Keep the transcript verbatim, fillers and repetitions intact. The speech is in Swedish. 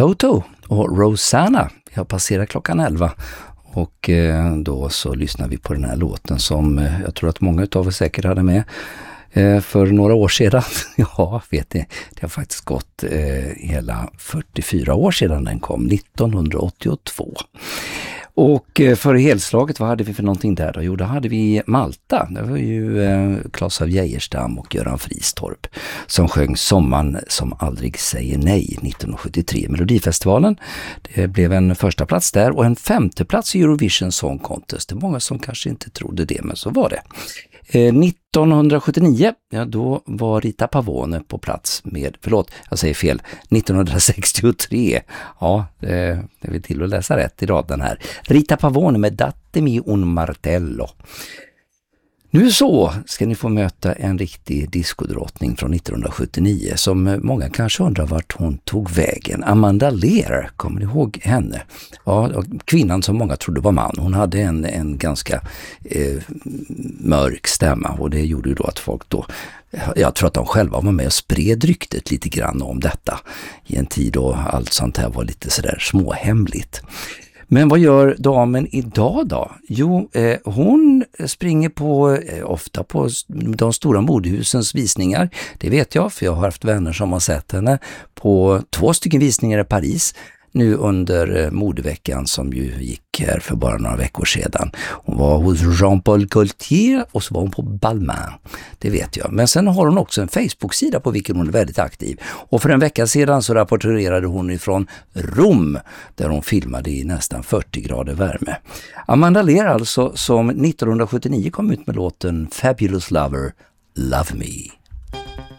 Toto och Rosanna. Vi har passerat klockan elva och eh, då så lyssnar vi på den här låten som eh, jag tror att många av er säkert hade med eh, för några år sedan. Ja, vet ni, det har faktiskt gått eh, hela fyrtiofyra år sedan den kom, nittonhundraåttiotvå. Och för helslaget, vad hade vi för någonting där då? Jo, då hade vi Malta. Det var ju eh, Claes av Geijerstam och Göran Fristorp som sjöng Sommaren som aldrig säger nej nittonhundrasjuttiotre. Melodifestivalen, det blev en första plats där och en femte plats i Eurovision Song Contest. Det är många som kanske inte trodde det, men så var det. Eh, nittonhundrasjuttionio, ja då var Rita Pavone på plats med, förlåt, jag säger fel, nittonhundrasextiotre, ja det, det vill till att läsa rätt i raden här. Rita Pavone med Datemi un martello. Nu så ska ni få möta en riktig diskodrottning från nittonhundrasjuttionio som många kanske undrar vart hon tog vägen. Amanda Lear, kommer ni ihåg henne? Ja, kvinnan som många trodde var man. Hon hade en, en ganska eh, mörk stämma och det gjorde ju då att folk då, jag tror att de själva var med och spred ryktet lite grann om detta i en tid då allt sånt här var lite sådär småhemligt. Men vad gör damen idag då? Jo, eh, hon springer på, eh, ofta på de stora modehusens visningar. Det vet jag, för jag har haft vänner som har sett henne på två stycken visningar i Paris nu under eh, modeveckan som ju gick här för bara några veckor sedan. Hon var hos Jean-Paul Gaultier och så var hon på Balmain. Det vet jag. Men sen har hon också en Facebook-sida på vilken hon är väldigt aktiv. Och för en vecka sedan så rapporterade hon ifrån Rom där hon filmade i nästan fyrtio grader värme. Amanda Lear alltså som nittonhundrasjuttionio kom ut med låten Fabulous Lover, Love Me.